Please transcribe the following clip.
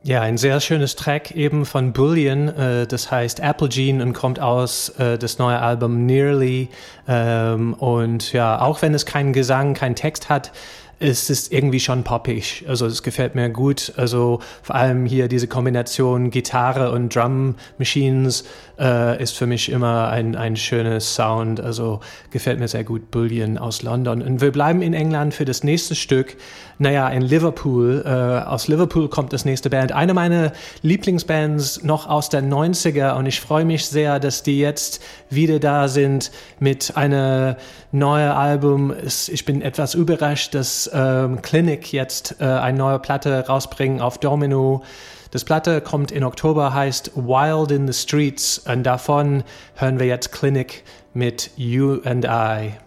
Ja, ein sehr schönes Track eben von Bullion, das heißt Apple Gene und kommt aus das neue Album Nearly. Und ja, auch wenn es keinen Gesang, keinen Text hat, es ist irgendwie schon poppig. Also es gefällt mir gut. Also vor allem hier diese Kombination Gitarre und Drum Machines ist für mich immer ein schönes Sound. Also gefällt mir sehr gut. Bullion aus London. Und wir bleiben in England für das nächste Stück. Naja, in Liverpool. Aus Liverpool kommt das nächste Band. Eine meiner Lieblingsbands noch aus der 90er. Und ich freue mich sehr, dass die jetzt wieder da sind mit einem neuen Album. Ich bin etwas überrascht, dass Clinic jetzt eine neue Platte rausbringen auf Domino. Das Platte kommt in Oktober, heißt Wild in the Streets. Und davon hören wir jetzt Clinic mit You and I.